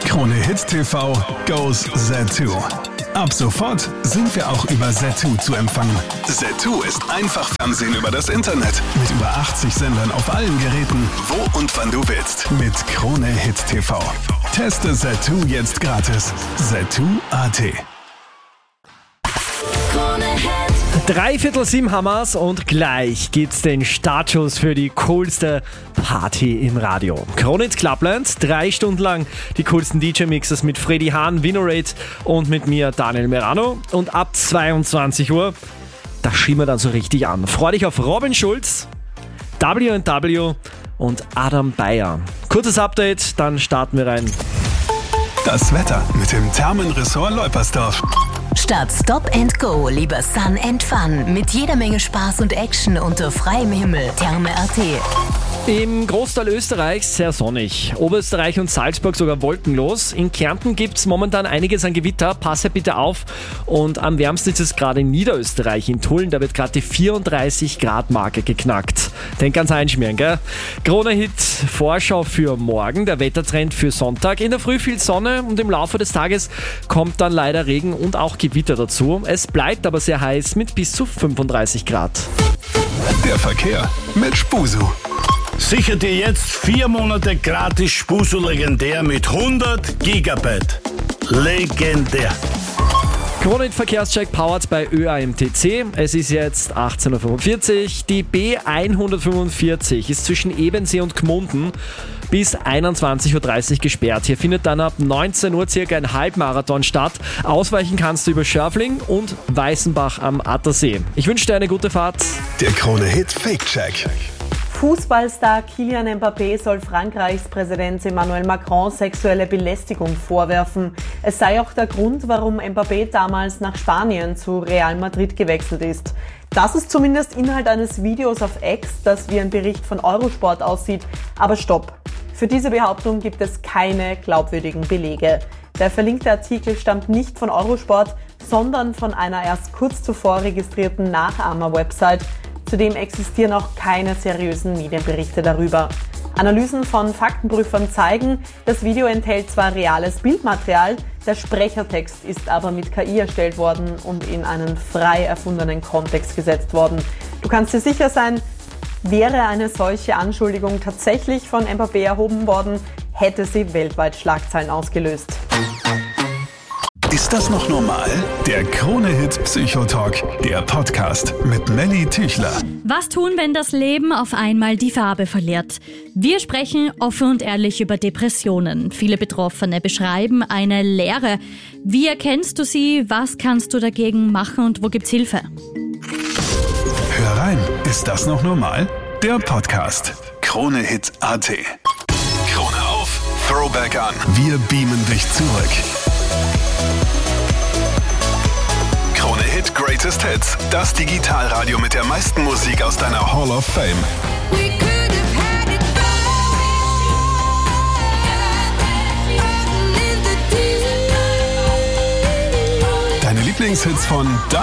Krone Hit TV goes Zattoo. Ab sofort sind wir auch über Zattoo zu empfangen. Zattoo ist einfach Fernsehen über das Internet. Mit über 80 Sendern auf allen Geräten, wo und wann du willst. Mit Krone Hit TV. Teste Zattoo jetzt gratis. Zattoo.at. 6:45 haben wir's und gleich gibt's den Startschuss für die coolste Party im Radio. Krone Hit Clubland, 3 Stunden lang die coolsten DJ-Mixes mit Freddy Hahn, Vinorate und mit mir Daniel Merano. Und ab 22 Uhr, da schieben wir dann so richtig an. Freu dich auf Robin Schulz, W&W und Adam Beyer. Kurzes Update, dann starten wir rein. Das Wetter mit dem Thermenressort Leupersdorf. Statt Stop and Go lieber Sun and Fun mit jeder Menge Spaß und Action unter freiem Himmel. Therme.at. Im Großteil Österreichs sehr sonnig. Oberösterreich und Salzburg sogar wolkenlos. In Kärnten gibt's momentan einiges an Gewitter. Passe bitte auf. Und am wärmsten ist es gerade in Niederösterreich. In Tulln, da wird gerade die 34 Grad Marke geknackt. Denk ans Einschmieren, gell? Krone Hit Vorschau für morgen. Der Wettertrend für Sonntag. In der Früh viel Sonne und im Laufe des Tages kommt dann leider Regen und auch Gewitter dazu. Es bleibt aber sehr heiß mit bis zu 35 Grad. Der Verkehr mit Spusu. Sicher dir jetzt 4 Monate gratis Spusu legendär mit 100 Gigabyte. Legendär. Krone Hit Verkehrscheck powered bei ÖAMTC. Es ist jetzt 18:45 Uhr. Die B145 ist zwischen Ebensee und Gmunden bis 21:30 Uhr gesperrt. Hier findet dann ab 19 Uhr circa ein Halbmarathon statt. Ausweichen kannst du über Schörfling und Weißenbach am Attersee. Ich wünsche dir eine gute Fahrt. Der Krone Hit Fake Check. Fußballstar Kylian Mbappé soll Frankreichs Präsident Emmanuel Macron sexuelle Belästigung vorwerfen. Es sei auch der Grund, warum Mbappé damals nach Spanien zu Real Madrid gewechselt ist. Das ist zumindest Inhalt eines Videos auf X, das wie ein Bericht von Eurosport aussieht. Aber stopp! Für diese Behauptung gibt es keine glaubwürdigen Belege. Der verlinkte Artikel stammt nicht von Eurosport, sondern von einer erst kurz zuvor registrierten Nachahmer-Website. Zudem existieren auch keine seriösen Medienberichte darüber. Analysen von Faktenprüfern zeigen, das Video enthält zwar reales Bildmaterial, der Sprechertext ist aber mit KI erstellt worden und in einen frei erfundenen Kontext gesetzt worden. Du kannst dir sicher sein, wäre eine solche Anschuldigung tatsächlich von Mbappé erhoben worden, hätte sie weltweit Schlagzeilen ausgelöst. Ist das noch normal? Der Krone Hit Psychotalk, der Podcast mit Melly Tüchler. Was tun, wenn das Leben auf einmal die Farbe verliert? Wir sprechen offen und ehrlich über Depressionen. Viele Betroffene beschreiben eine Leere. Wie erkennst du sie? Was kannst du dagegen machen und wo gibt's Hilfe? Hör rein, ist das noch normal? Der Podcast. Krone Hit AT. Krone auf, Throwback an. Wir beamen dich zurück. Krone Hit Greatest Hits. Das Digitalradio mit der meisten Musik aus deiner Hall of Fame. Deine Lieblingshits von